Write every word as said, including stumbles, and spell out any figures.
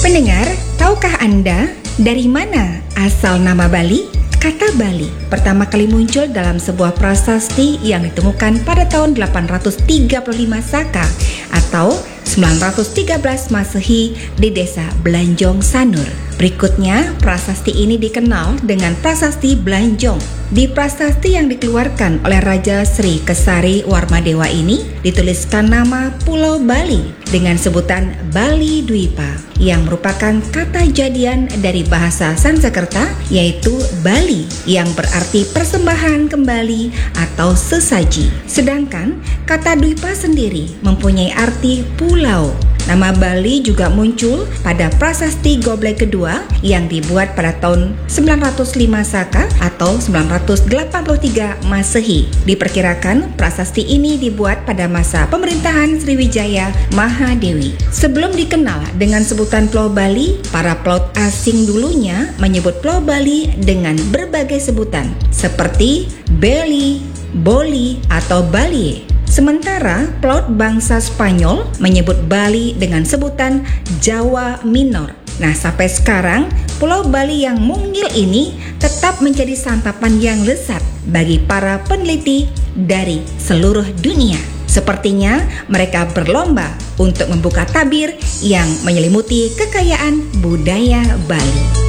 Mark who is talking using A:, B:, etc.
A: Pendengar, tahukah Anda dari mana asal nama Bali? Kata Bali pertama kali muncul dalam sebuah prasasti yang ditemukan pada tahun delapan ratus tiga puluh lima Saka atau sembilan ratus tiga belas Masehi di desa Blanjong Sanur. Berikutnya, prasasti ini dikenal dengan Prasasti Blanjong. Di prasasti yang dikeluarkan oleh Raja Sri Kesari Warmadewa ini dituliskan nama Pulau Bali dengan sebutan Bali Dwipa yang merupakan kata jadian dari bahasa Sanskerta yaitu Bali yang berarti persembahan kembali atau sesaji. Sedangkan kata Dwipa sendiri mempunyai arti pulau. Nama Bali juga muncul pada prasasti Goblek kedua yang dibuat pada tahun sembilan ratus lima Saka atau sembilan ratus delapan puluh tiga Masehi. Diperkirakan prasasti ini dibuat pada masa pemerintahan Sriwijaya Mahadewi. Sebelum dikenal dengan sebutan Pulau Bali, para pelaut asing dulunya menyebut Pulau Bali dengan berbagai sebutan seperti Beli, Boli, atau Balie. Sementara pelaut bangsa Spanyol menyebut Bali dengan sebutan Jawa Minor. Nah, sampai sekarang Pulau Bali yang mungil ini tetap menjadi santapan yang lezat bagi para peneliti dari seluruh dunia. Sepertinya mereka berlomba untuk membuka tabir yang menyelimuti kekayaan budaya Bali.